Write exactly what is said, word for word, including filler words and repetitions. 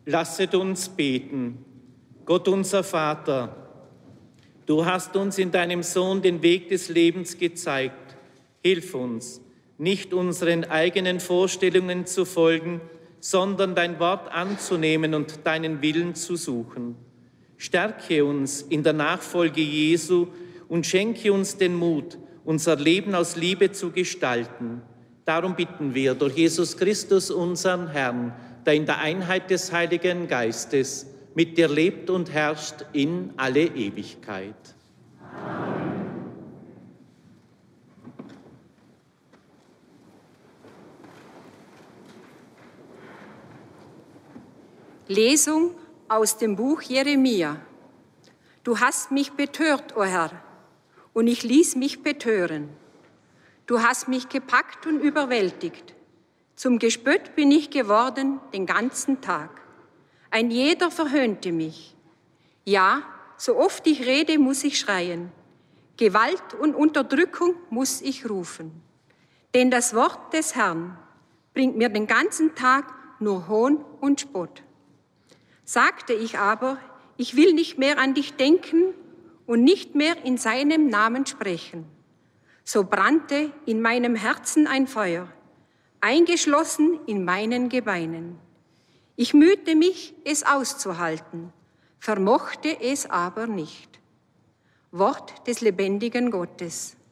Lasset uns beten. Gott unser Vater, du hast uns in deinem Sohn den Weg des Lebens gezeigt. Hilf uns, nicht unseren eigenen Vorstellungen zu folgen, sondern dein Wort anzunehmen und deinen Willen zu suchen. Stärke uns in der Nachfolge Jesu und schenke uns den Mut, unser Leben aus Liebe zu gestalten. Darum bitten wir durch Jesus Christus, unseren Herrn, der in der Einheit des Heiligen Geistes mit dir lebt und herrscht in alle Ewigkeit. Amen. Lesung aus dem Buch Jeremia. Du hast mich betört, o Herr, und ich ließ mich betören. Du hast mich gepackt und überwältigt. Zum Gespött bin ich geworden den ganzen Tag. Ein jeder verhöhnte mich. Ja, so oft ich rede, muss ich schreien. Gewalt und Unterdrückung muss ich rufen. Denn das Wort des Herrn bringt mir den ganzen Tag nur Hohn und Spott. Sagte ich aber, ich will nicht mehr an dich denken und nicht mehr in seinem Namen sprechen. So brannte in meinem Herzen ein Feuer, eingeschlossen in meinen Gebeinen. Ich mühte mich, es auszuhalten, vermochte es aber nicht. Wort des lebendigen Gottes.